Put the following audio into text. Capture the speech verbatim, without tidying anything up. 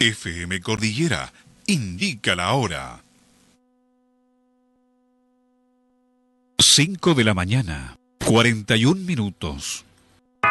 F M Cordillera indica la hora. cinco de la mañana, cuarenta y un minutos.